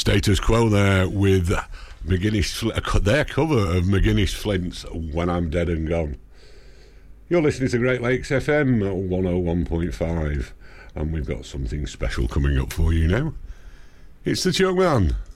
Status Quo there with their cover of McGuinness Flint's When I'm Dead and Gone. You're listening to Great Lakes FM 101.5, and we've got something special coming up for you now. It's the Chuckman.